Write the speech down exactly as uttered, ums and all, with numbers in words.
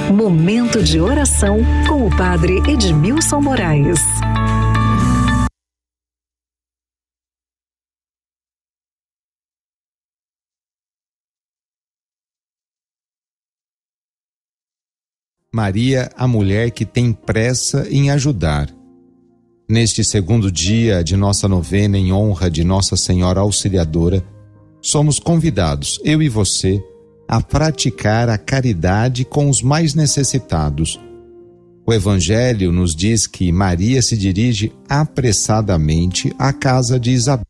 Momento de oração com o Padre Edmilson Moraes. Maria, a mulher que tem pressa em ajudar. Neste segundo dia de nossa novena em honra de Nossa Senhora Auxiliadora, somos convidados, eu e você, a praticar a caridade com os mais necessitados. O Evangelho nos diz que Maria se dirige apressadamente à casa de Isabel.